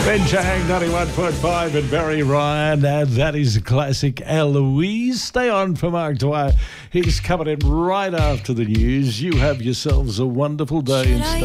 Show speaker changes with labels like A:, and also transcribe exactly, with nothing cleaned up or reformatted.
A: Ben Chang, ninety-one point five, and Barry Ryan, and that is a classic Eloise. Stay on for Mark Dwyer. He's coming in right after the news. You have yourselves a wonderful day.
B: Should
A: and
B: I
A: stay